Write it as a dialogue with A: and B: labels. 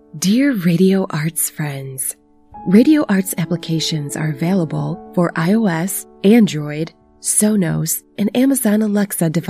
A: Dear Radio Arts friends, Radio Arts applications are available for iOS, Android, Sonos, and Amazon Alexa devices.